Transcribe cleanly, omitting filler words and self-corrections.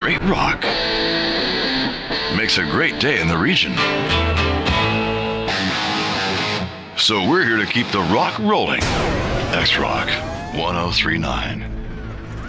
great rock makes a great day in the region. So we're here to keep the rock rolling. X-Rock 1039.